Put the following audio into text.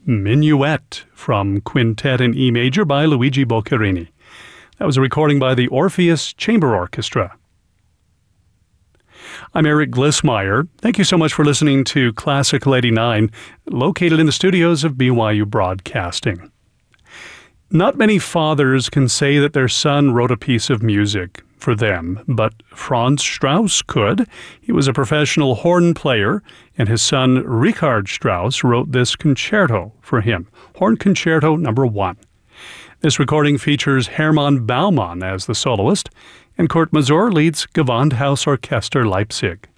Minuet from Quintet in E major by Luigi Boccherini. That was a recording by the Orpheus Chamber Orchestra. I'm Eric Glissmeyer. Thank you so much for listening to Classical 89, located in the studios of BYU Broadcasting. Not many fathers can say that their son wrote a piece of music for them, but Franz Strauss could. He was a professional horn player, and his son Richard Strauss wrote this concerto for him, Horn Concerto No. 1. This recording features Hermann Baumann as the soloist, and Kurt Masur leads Gewandhausorchester Leipzig.